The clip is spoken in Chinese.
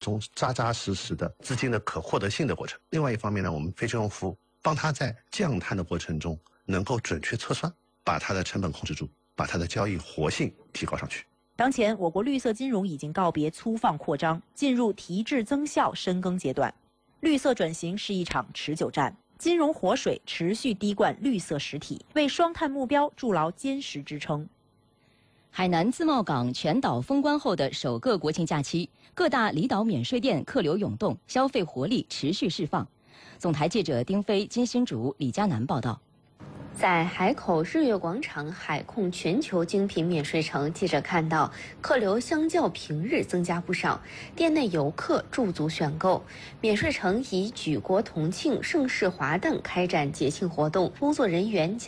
中扎扎实实的资金的可获得性的过程。另外一方面呢，我们非车用服务帮他在降碳的过程中能够准确测算，把它的成本控制住，把它的交易活性提高上去。 当前，我国绿色金融已经告别粗放扩张，进入提质增效深耕阶段。绿色转型是一场持久战，金融活水持续滴灌绿色实体，为双碳目标筑牢坚实支撑。 海南自贸港全岛封关后的首个国庆假期，各大离岛免税店客流涌动，消费活力持续释放。总台记者丁飞、金新竹、李佳楠报道。 在海口日月广场海控全球精品免税城，记者看到客流相较平日增加不少，店内游客驻足选购。免税城以举国同庆、盛世华诞开展节庆活动，工作人员将